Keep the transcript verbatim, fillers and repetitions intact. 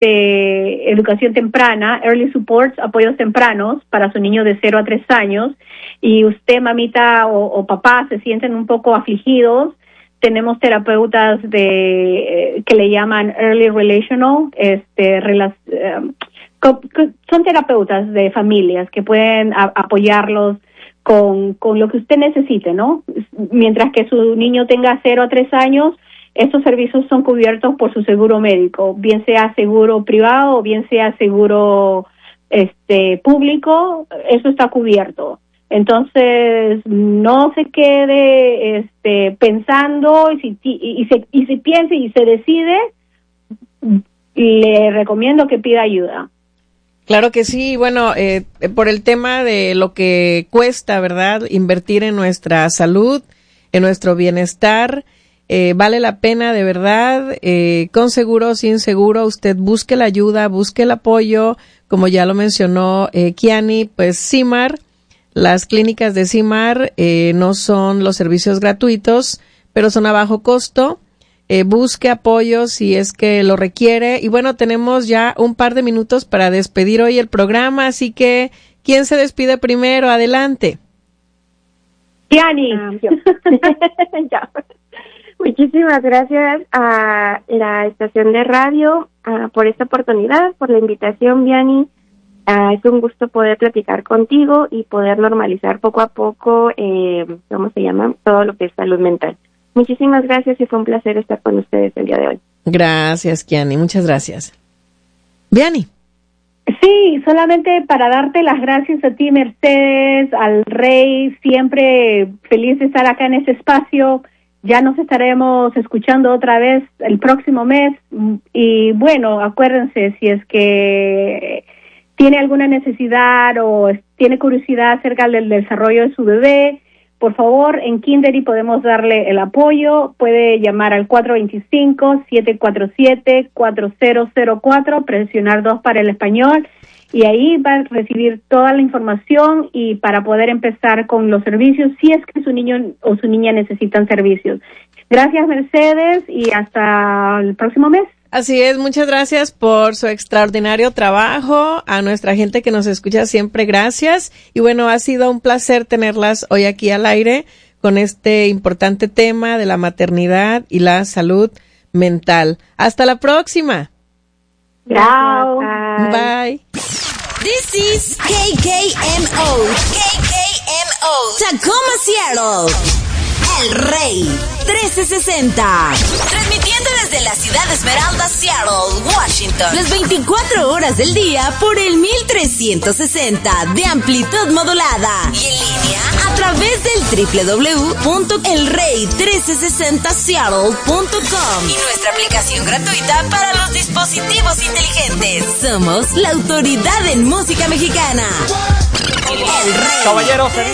de educación temprana, early supports, apoyos tempranos para su niño de cero a tres años, y usted, mamita o, o papá, se sienten un poco afligidos, tenemos terapeutas de eh, que le llaman early relational, este, rela, um, co, co, son terapeutas de familias que pueden a, apoyarlos con, con lo que usted necesite, ¿no? Mientras que su niño tenga cero a tres años, estos servicios son cubiertos por su seguro médico, bien sea seguro privado o bien sea seguro este público, eso está cubierto. Entonces, no se quede este pensando y si y, y se y si piensa y se decide, le recomiendo que pida ayuda. Claro que sí, bueno, eh, por el tema de lo que cuesta, ¿verdad?, invertir en nuestra salud, en nuestro bienestar. Eh, vale la pena, de verdad, eh, con seguro o sin seguro, usted busque la ayuda, busque el apoyo, como ya lo mencionó eh, Kiani, pues CIMAR, las clínicas de CIMAR eh, no son los servicios gratuitos, pero son a bajo costo. Eh, busque apoyo si es que lo requiere. Y bueno, tenemos ya un par de minutos para despedir hoy el programa, así que, ¿quién se despide primero? Adelante. Kiani. Um, yo. Ya. Muchísimas gracias a la estación de radio uh, por esta oportunidad, por la invitación, Vianney. Uh, es un gusto poder platicar contigo y poder normalizar poco a poco, eh, ¿cómo se llama? Todo lo que es salud mental. Muchísimas gracias y fue un placer estar con ustedes el día de hoy. Gracias, Kiani. Muchas gracias. Vianney. Sí, solamente para darte las gracias a ti, Mercedes, al Rey, siempre feliz de estar acá en este espacio. Ya nos estaremos escuchando otra vez el próximo mes y bueno, acuérdense, si es que tiene alguna necesidad o tiene curiosidad acerca del desarrollo de su bebé, por favor, en Kindery podemos darle el apoyo. Puede llamar al cuatro dos cinco, siete cuatro siete, cuatro cero cero cuatro, presionar dos para el español, y ahí va a recibir toda la información y para poder empezar con los servicios si es que su niño o su niña necesitan servicios. Gracias, Mercedes, y hasta el próximo mes. Así es, muchas gracias por su extraordinario trabajo. A nuestra gente que nos escucha siempre, gracias. Y bueno, ha sido un placer tenerlas hoy aquí al aire con este importante tema de la maternidad y la salud mental. Hasta la próxima. Chao. Bye. This is K K M O. K K M O. Tacoma, Seattle. El Rey trece sesenta. Transmitiendo desde la ciudad de Esmeralda, Seattle, Washington. Las veinticuatro horas del día por el mil trescientos sesenta de amplitud modulada. Y en línea a través del doble u doble u doble u punto el rey trece sesenta seattle punto com. Y nuestra aplicación gratuita para los dispositivos inteligentes. Somos la autoridad en música mexicana. El Rey. Caballeros,